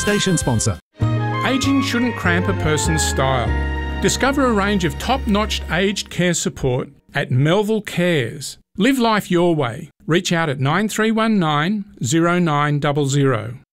station sponsor. Ageing shouldn't cramp a person's style. Discover a range of top-notch aged care support at Melville Cares. Live life your way. Reach out at 9319 0900.